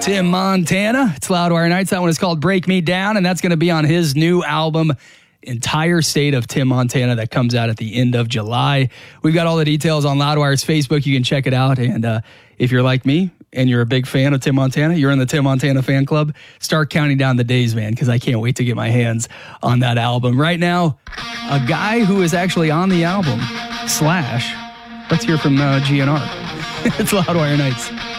Tim Montana. It's Loudwire Nights. That one is called Break Me Down, and that's going to be on his new album, Entire State of Tim Montana, that comes out at the end of July. We've got all the details on Loudwire's Facebook. You can check it out. And if you're like me and you're a big fan of Tim Montana, you're in the Tim Montana fan club, start counting down the days, man, because I can't wait to get my hands on that album. Right now, a guy who is actually on the album, Slash. Let's hear from GNR. It's Loudwire Nights.